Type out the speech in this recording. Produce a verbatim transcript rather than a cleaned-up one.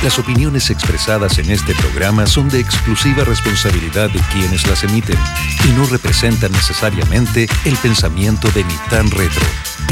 Las opiniones expresadas en este programa son de exclusiva responsabilidad de quienes las emiten y no representan necesariamente el pensamiento de Ni Tan Retro.